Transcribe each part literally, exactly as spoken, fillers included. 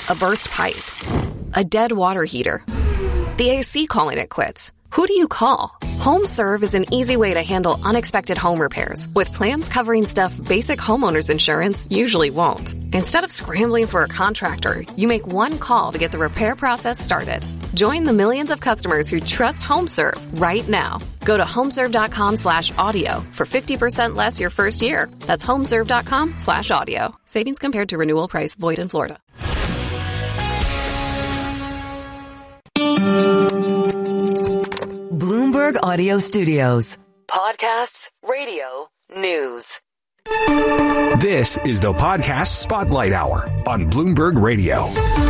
A burst pipe. A dead water heater. The A C calling it quits. Who do you call? HomeServe is an easy way to handle unexpected home repairs with plans covering stuff basic homeowners insurance usually won't. Instead of scrambling for a contractor, you make one call to get the repair process started. Join the millions of customers who trust HomeServe right now. Go to homeserve.com slash audio for fifty percent less your first year. That's homeserve.com slash audio. Savings compared to renewal price void in Florida. Bloomberg Audio Studios. Podcasts, radio, news. This is the Podcast Spotlight Hour on Bloomberg Radio.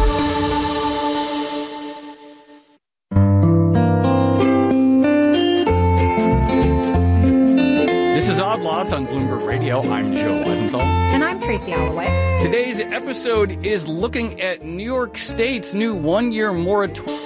This is Odd Lots on Bloomberg Radio. I'm Joe Weisenthal. And I'm Tracy Alloway. Today's episode is looking at New York State's new one-year moratorium.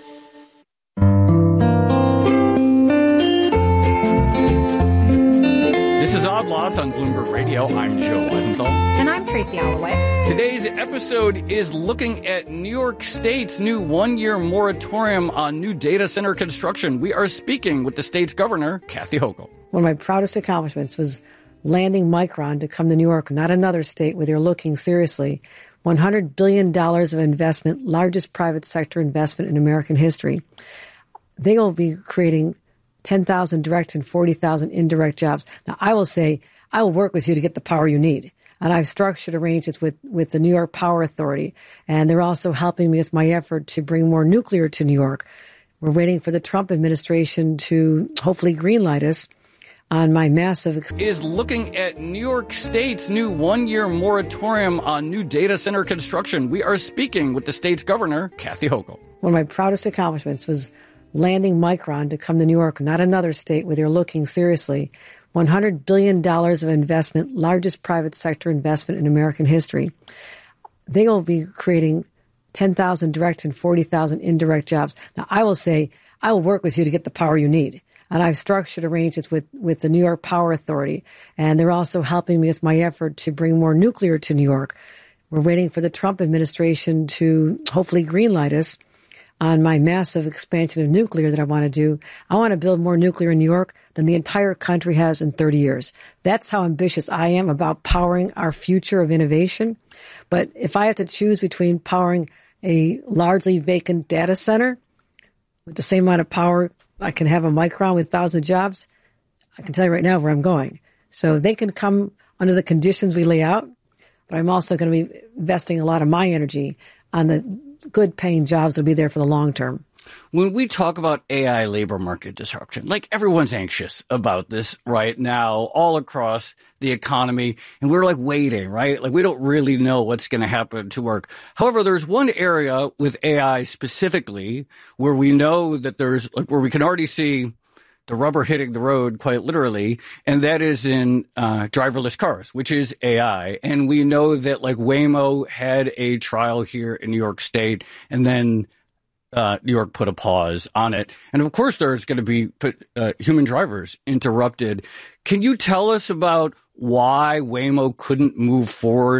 Lots on Bloomberg Radio. I'm Joe Weisenthal. And I'm Tracy Alloway. Today's episode is looking at New York State's new one-year moratorium on new data center construction. We are speaking with the state's governor, Kathy Hochul. One of my proudest accomplishments was landing Micron to come to New York, not another state where they're looking seriously. one hundred billion dollars of investment, largest private sector investment in American history. They will be creating ten thousand direct and forty thousand indirect jobs. Now, I will say, I will work with you to get the power you need. And I've structured arrangements with, with the New York Power Authority. And they're also helping me with my effort to bring more nuclear to New York. We're waiting for the Trump administration to hopefully greenlight us on my massive... Is looking at New York State's new one-year moratorium on new data center construction. We are speaking with the state's governor, Kathy Hochul. One of my proudest accomplishments was landing Micron to come to New York, not another state where they're looking seriously. one hundred billion dollars of investment, largest private sector investment in American history. They will be creating ten thousand direct and forty thousand indirect jobs. Now, I will say, I will work with you to get the power you need. And I've structured arrangements with, with the New York Power Authority. And they're also helping me with my effort to bring more nuclear to New York. We're waiting for the Trump administration to hopefully greenlight us on my massive expansion of nuclear that I want to do. I want to build more nuclear in New York than the entire country has in thirty years. That's how ambitious I am about powering our future of innovation. But if I have to choose between powering a largely vacant data center with the same amount of power I can have a Micron with one thousand jobs, I can tell you right now where I'm going. So they can come under the conditions we lay out, but I'm also going to be investing a lot of my energy on the good paying jobs that'll be there for the long term. When we talk about A I labor market disruption, like everyone's anxious about this right now all across the economy. And we're like waiting, right? Like we don't really know what's going to happen to work. However, there's one area with A I specifically where we know that there's like where we can already see the rubber hitting the road quite literally, and that is in uh, driverless cars, which is A I. And we know that like Waymo had a trial here in New York State, and then uh, New York put a pause on it. And of course, there's going to be put, uh, human drivers interrupted. Can you tell us about why Waymo couldn't move forward